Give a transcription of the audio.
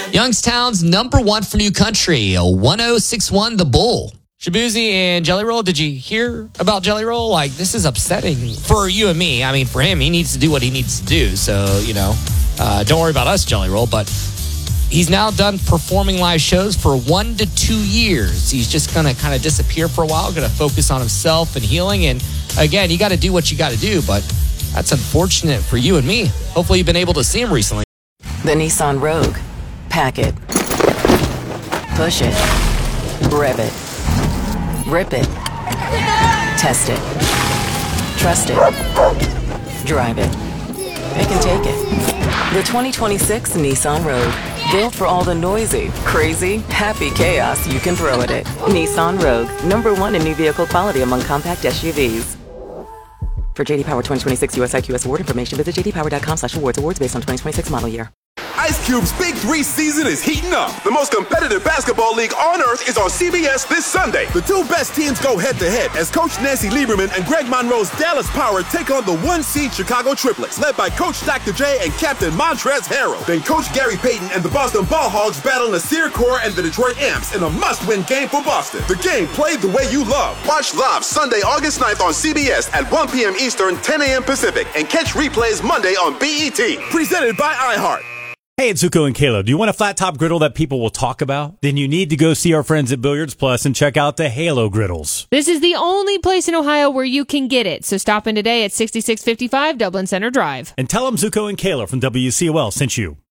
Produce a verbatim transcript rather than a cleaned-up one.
Youngstown's number one for New Country, one oh six one The Bull. Shabuzi and Jelly Roll, did you hear about Jelly Roll? Like, this is upsetting for you and me. I mean, for him, he needs to do what he needs to do. So, you know, uh, don't worry about us, Jelly Roll. But he's now done performing live shows for one to two years. He's just going to kind of disappear for a while, going to focus on himself and healing. And again, you got to do what you got to do. But that's unfortunate for you and me. Hopefully you've been able to see him recently. The Nissan Rogue. Pack it. Push it. Rev it. Rip it. Test it. Trust it. Drive it. Pick and take it. The twenty twenty-six Nissan Rogue. Built for all the noisy, crazy, happy chaos you can throw at it. Nissan Rogue. Number one in new vehicle quality among compact S U Vs. For J D Power twenty twenty-six U S I Q S award information, visit j d power dot com slash awards. Awards based on twenty twenty-six model year. Ice Cube's Big Three season is heating up. The most competitive basketball league on earth is on C B S this Sunday. The two best teams go head-to-head as Coach Nancy Lieberman and Greg Monroe's Dallas Power take on the one-seed Chicago Triplets, led by Coach Doctor J and Captain Montrezl Harrell. Then Coach Gary Payton and the Boston Ball Hogs battle Nasir Kaur and the Detroit Amps in a must-win game for Boston. The game played the way you love. Watch live Sunday, August ninth on C B S at one p.m. Eastern, ten a.m. Pacific, and catch replays Monday on B E T. Presented by iHeart. Hey, it's Zuko and Kayla. Do you want a flat top griddle that people will talk about? Then you need to go see our friends at Billiards Plus and check out the Halo griddles. This is the only place in Ohio where you can get it. So stop in today at sixty-six fifty-five Dublin Center Drive. And tell them Zuko and Kayla from W C O L sent you.